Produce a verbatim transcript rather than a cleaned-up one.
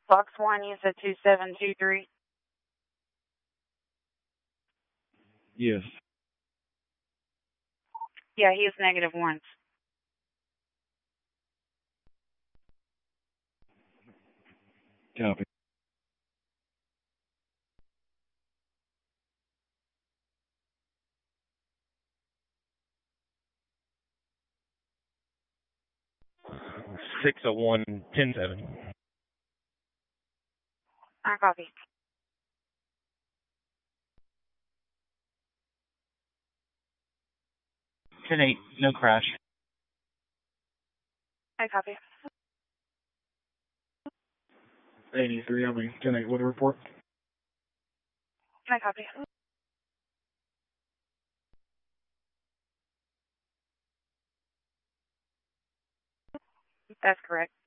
Fox one, you said two seven two three. Yes. Yeah, he is negative one. Copy. six oh one, ten seven. I copy. ten eight, no crash. I copy. eighty-three, I mean, ten eight, with a report. I copy. That's correct.